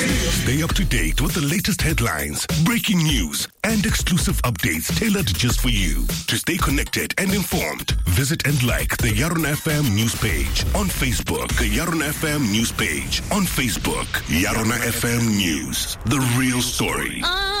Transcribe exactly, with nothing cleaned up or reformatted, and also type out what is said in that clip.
Stay up to date with the latest headlines, breaking news, and exclusive updates tailored just for you. To stay connected and informed, visit and like the Yaron F M news page on Facebook. The Yaron F M news page on Facebook. Yaron F M News, the real story.